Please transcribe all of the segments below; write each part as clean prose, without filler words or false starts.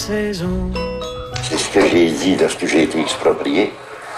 C'est ce que j'ai dit lorsque j'ai été exproprié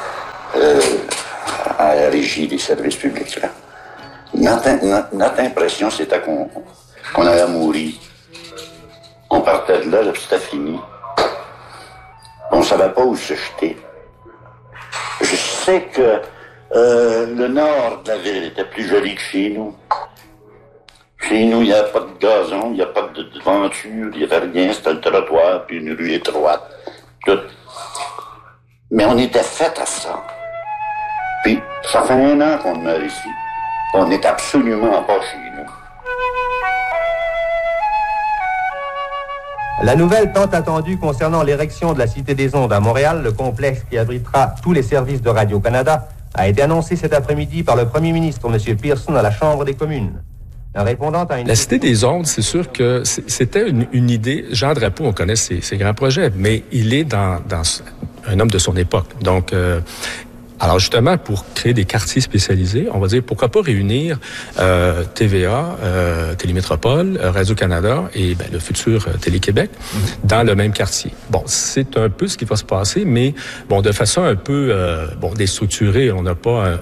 à la régie des services publics. Là. Notre impression, c'était qu'on allait mourir. On partait de là, puis c'était fini. On ne savait pas où se jeter. Je sais que le nord de la ville était plus joli que chez nous. Chez nous, il n'y avait pas de gazon, il n'y a pas de venture, il n'y avait rien, c'était le trottoir, puis une rue étroite, tout. Mais on était fait à ça. Puis, ça fait 1 an qu'on demeure ici. On n'est absolument pas chez nous. La nouvelle tant attendue concernant l'érection de la Cité des Ondes à Montréal, le complexe qui abritera tous les services de Radio-Canada, a été annoncée cet après-midi par le premier ministre, M. Pearson, à la Chambre des communes. Répondant à une... La Cité des Ondes, c'est sûr que c'était une idée. Jean Drapeau, on connaît ses grands projets, mais il est dans un homme de son époque. Donc, alors justement, pour créer des quartiers spécialisés, on va dire, pourquoi pas réunir TVA, Télémétropole, Radio-Canada et le futur Télé-Québec dans le même quartier. Bon, c'est un peu ce qui va se passer, mais bon, de façon un peu déstructurée. On n'a pas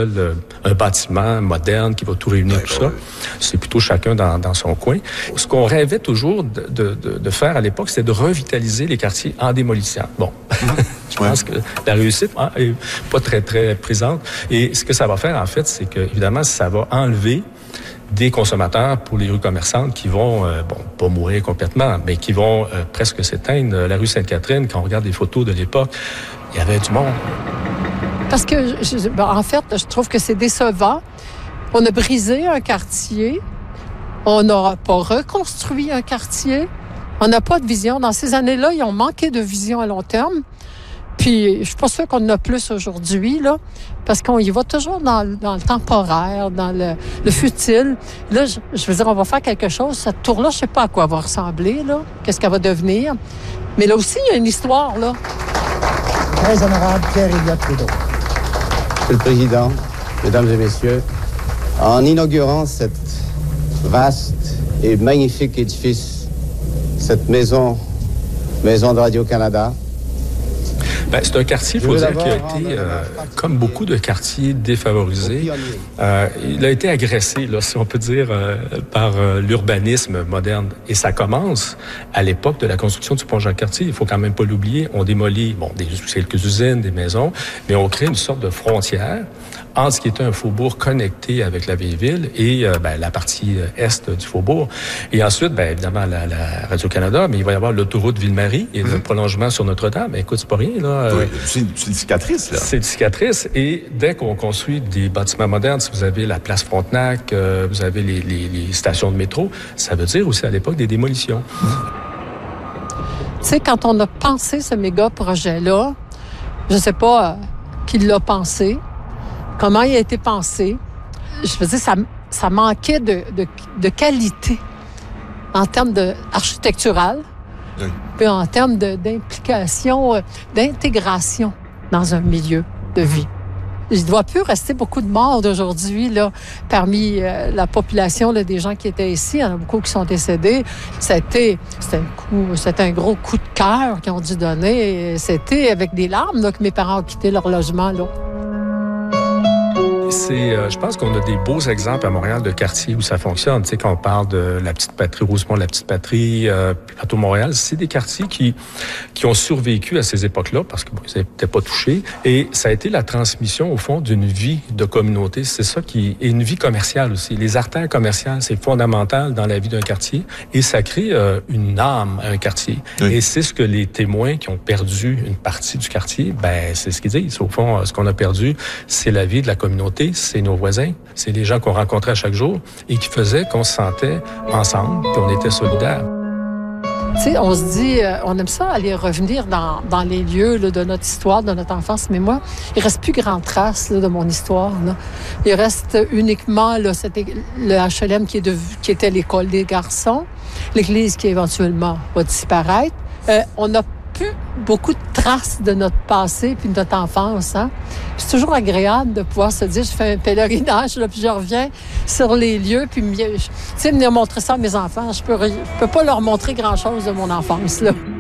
un bâtiment moderne qui va tout réunir, tout ça. C'est plutôt chacun dans son coin. Ce qu'on rêvait toujours de faire à l'époque, c'était de revitaliser les quartiers en démolissant. Bon, je pense que la réussite est pas très présente. Et ce que ça va faire, en fait, c'est que, évidemment, ça va enlever des consommateurs pour les rues commerçantes qui vont, pas mourir complètement, mais qui vont presque s'éteindre. La rue Sainte-Catherine, quand on regarde les photos de l'époque, il y avait du monde. Parce que, en fait, je trouve que c'est décevant. On a brisé un quartier. On n'a pas reconstruit un quartier. On n'a pas de vision. Dans ces années-là, ils ont manqué de vision à long terme. Puis, je suis pas sûre qu'on en a plus aujourd'hui, là, parce qu'on y va toujours dans le temporaire, dans le futile. Là, je veux dire, on va faire quelque chose. Cette tour-là, je sais pas à quoi elle va ressembler, là. Qu'est-ce qu'elle va devenir. Mais là aussi, il y a une histoire, là. Très honorable Pierre-Éliott Trudeau. Monsieur le Président, Mesdames et Messieurs, en inaugurant cette vaste et magnifique édifice, cette maison de Radio-Canada, c'est un quartier, il faut dire, qui a été, comme beaucoup de quartiers défavorisés, il a été agressé, là, si on peut dire, par l'urbanisme moderne. Et ça commence à l'époque de la construction du pont Jacques-Cartier. Il faut quand même pas l'oublier. On démolit, quelques usines, des maisons, mais on crée une sorte de frontière entre ce qui était un faubourg connecté avec la vieille ville et la partie est du faubourg. Et ensuite, évidemment, la Radio-Canada, mais il va y avoir l'autoroute Ville-Marie et le prolongement sur Notre-Dame. Écoute, c'est pas rien, là. Oui, c'est une cicatrice, là. C'est une cicatrice. Et dès qu'on construit des bâtiments modernes, si vous avez la place Frontenac, vous avez les stations de métro, ça veut dire aussi à l'époque des démolitions. Tu sais, quand on a pensé ce méga projet-là, je sais pas qui l'a pensé, comment il a été pensé. Je veux dire, ça manquait de qualité en termes architectural, oui. Puis en termes d'implication, d'intégration dans un milieu de vie. Il ne doit plus rester beaucoup de morts d'aujourd'hui là, parmi la population là, des gens qui étaient ici. Il y en a beaucoup qui sont décédés. C'était un gros coup de cœur qu'ils ont dû donner. C'était avec des larmes là, que mes parents ont quitté leur logement, là. Je pense qu'on a des beaux exemples à Montréal de quartiers où ça fonctionne. Tu sais, quand on parle de la Petite Patrie, Rosemont, la Petite Patrie, Plateau Montréal, c'est des quartiers qui ont survécu à ces époques-là parce qu'ils n'étaient pas touchés. Et ça a été la transmission, au fond, d'une vie de communauté. C'est ça et une vie commerciale aussi. Les artères commerciales, c'est fondamental dans la vie d'un quartier et ça crée une âme à un quartier. Oui. Et c'est ce que les témoins qui ont perdu une partie du quartier, c'est ce qu'ils disent. Au fond, ce qu'on a perdu, c'est la vie de la communauté. C'est nos voisins, c'est les gens qu'on rencontrait à chaque jour et qui faisaient qu'on se sentait ensemble et on était solidaires. Tu sais, on se dit, on aime ça aller revenir dans les lieux là, de notre histoire, de notre enfance, mais moi, il reste plus grand trace là, de mon histoire. Là. Il reste uniquement là, le HLM qui était l'école des garçons, l'église qui éventuellement va disparaître. On n'a plus beaucoup de traces de notre passé puis de notre enfance. Hein? C'est toujours agréable de pouvoir se dire, je fais un pèlerinage, là, puis je reviens sur les lieux, puis venir montrer ça à mes enfants. Je peux pas leur montrer grand-chose de mon enfance, là.